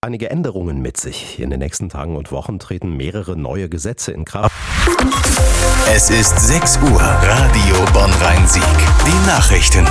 einige Änderungen mit sich. In den nächsten Tagen und Wochen treten mehrere neue Gesetze in Kraft. Es ist 6 Uhr, Radio Bonn-Rhein-Sieg. Die Nachrichten.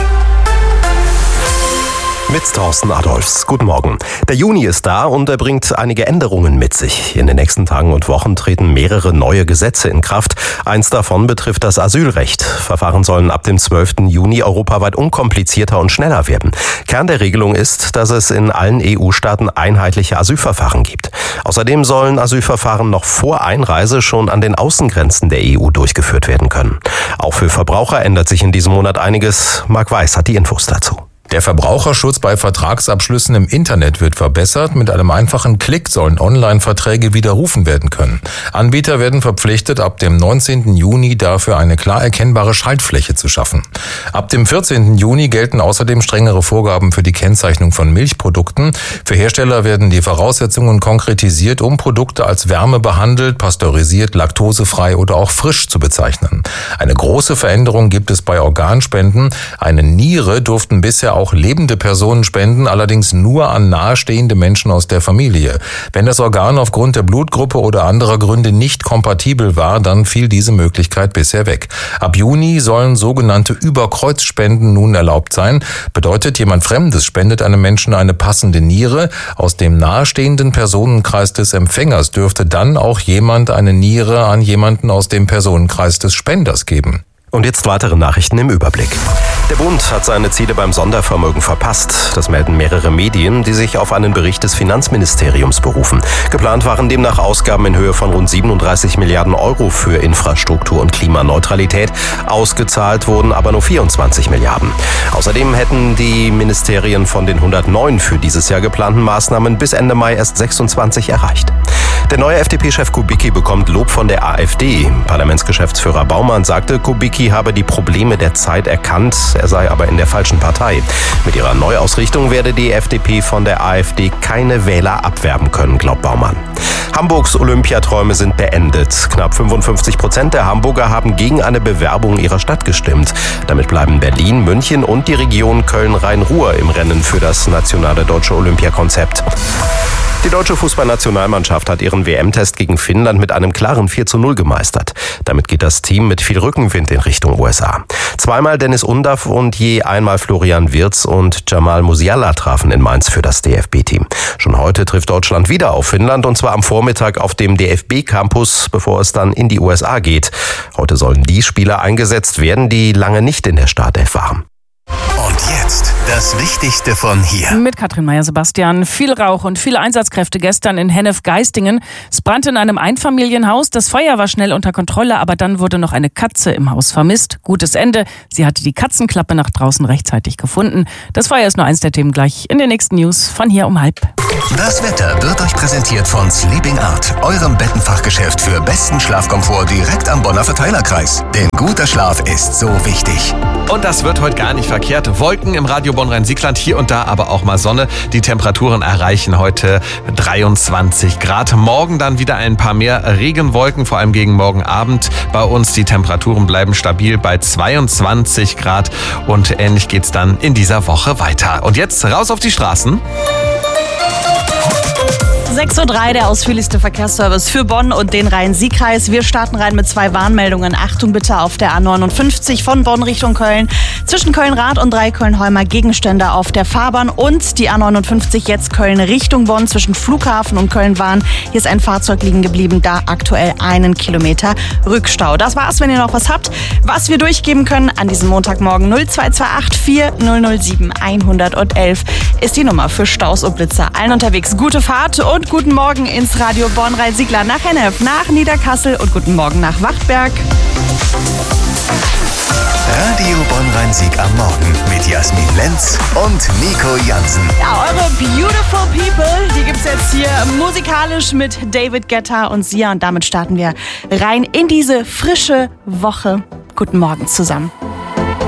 Mit Thorsten Adolfs. Guten Morgen. Der Juni ist da und er bringt einige Änderungen mit sich. In den nächsten Tagen und Wochen treten mehrere neue Gesetze in Kraft. Eins davon betrifft das Asylrecht. Verfahren sollen ab dem 12. Juni europaweit unkomplizierter und schneller werden. Kern der Regelung ist, dass es in allen EU-Staaten einheitliche Asylverfahren gibt. Außerdem sollen Asylverfahren noch vor Einreise schon an den Außengrenzen der EU durchgeführt werden können. Auch für Verbraucher ändert sich in diesem Monat einiges. Marc Weiß hat die Infos dazu. Der Verbraucherschutz bei Vertragsabschlüssen im Internet wird verbessert. Mit einem einfachen Klick sollen Online-Verträge widerrufen werden können. Anbieter werden verpflichtet, ab dem 19. Juni dafür eine klar erkennbare Schaltfläche zu schaffen. Ab dem 14. Juni gelten außerdem strengere Vorgaben für die Kennzeichnung von Milchprodukten. Für Hersteller werden die Voraussetzungen konkretisiert, um Produkte als wärmebehandelt, pasteurisiert, laktosefrei oder auch frisch zu bezeichnen. Eine große Veränderung gibt es bei Organspenden. Eine Niere durften bisher auch lebende Personen spenden, allerdings nur an nahestehende Menschen aus der Familie. Wenn das Organ aufgrund der Blutgruppe oder anderer Gründe nicht kompatibel war, dann fiel diese Möglichkeit bisher weg. Ab Juni sollen sogenannte Überkreuzspenden nun erlaubt sein. Bedeutet, jemand Fremdes spendet einem Menschen eine passende Niere. Aus dem nahestehenden Personenkreis des Empfängers dürfte dann auch jemand eine Niere an jemanden aus dem Personenkreis des Spenders geben. Und jetzt weitere Nachrichten im Überblick. Der Bund hat seine Ziele beim Sondervermögen verpasst. Das melden mehrere Medien, die sich auf einen Bericht des Finanzministeriums berufen. Geplant waren demnach Ausgaben in Höhe von rund 37 Milliarden Euro für Infrastruktur und Klimaneutralität. Ausgezahlt wurden aber nur 24 Milliarden. Außerdem hätten die Ministerien von den 109 für dieses Jahr geplanten Maßnahmen bis Ende Mai erst 26 erreicht. Der neue FDP-Chef Kubicki bekommt Lob von der AfD. Parlamentsgeschäftsführer Baumann sagte, Kubicki habe die Probleme der Zeit erkannt, er sei aber in der falschen Partei. Mit ihrer Neuausrichtung werde die FDP von der AfD keine Wähler abwerben können, glaubt Baumann. Hamburgs Olympiaträume sind beendet. Knapp 55% der Hamburger haben gegen eine Bewerbung ihrer Stadt gestimmt. Damit bleiben Berlin, München und die Region Köln-Rhein-Ruhr im Rennen für das nationale deutsche Olympiakonzept. Die deutsche Fußballnationalmannschaft hat ihren WM-Test gegen Finnland mit einem klaren 4:0 gemeistert. Damit geht das Team mit viel Rückenwind in Richtung USA. Zweimal Dennis Undaff und je einmal Florian Wirtz und Jamal Musiala trafen in Mainz für das DFB-Team. Schon heute trifft Deutschland wieder auf Finnland und zwar am Vormittag auf dem DFB-Campus, bevor es dann in die USA geht. Heute sollen die Spieler eingesetzt werden, die lange nicht in der Startelf waren. Und jetzt das Wichtigste von hier. Mit Katrin Meyer-Sebastian. Viel Rauch und viele Einsatzkräfte gestern in Hennef-Geistingen. Es brannte in einem Einfamilienhaus. Das Feuer war schnell unter Kontrolle, aber dann wurde noch eine Katze im Haus vermisst. Gutes Ende. Sie hatte die Katzenklappe nach draußen rechtzeitig gefunden. Das Feuer ist nur eins der Themen gleich in den nächsten News von hier um 12:30. Das Wetter wird euch präsentiert von Sleeping Art, eurem Bettenfachgeschäft für besten Schlafkomfort direkt am Bonner Verteilerkreis. Denn guter Schlaf ist so wichtig. Und das wird heute gar nicht verkehrt. Wolken im Radio Bonn-Rhein-Siegland, hier und da aber auch mal Sonne. Die Temperaturen erreichen heute 23 Grad. Morgen dann wieder ein paar mehr Regenwolken, vor allem gegen morgen Abend. Bei uns die Temperaturen bleiben stabil bei 22 Grad. Und ähnlich geht's dann in dieser Woche weiter. Und jetzt raus auf die Straßen. 6:03 Uhr, der ausführlichste Verkehrsservice für Bonn und den Rhein-Sieg-Kreis. Wir starten rein mit 2 Warnmeldungen. Achtung bitte auf der A59 von Bonn Richtung Köln. Zwischen Köln-Rath und Köln-Holmer Gegenstände auf der Fahrbahn und die A59 jetzt Köln Richtung Bonn zwischen Flughafen und Köln-Wahn. Hier ist ein Fahrzeug liegen geblieben, da aktuell 1 Kilometer Rückstau. Das war's, wenn ihr noch was habt, was wir durchgeben können an diesem Montagmorgen. 0228 4007 111 ist die Nummer für Staus und Blitzer. Allen unterwegs gute Fahrt und guten Morgen ins Radio Bonn-Rhein-Siegland, nach Hennef, nach Niederkassel und guten Morgen nach Wachtberg. Radio Bonn-Rhein-Sieg am Morgen mit Jasmin Lenz und Nico Jansen. Ja, eure Beautiful People, die gibt's jetzt hier musikalisch mit David Guetta und Sia. Und damit starten wir rein in diese frische Woche. Guten Morgen zusammen.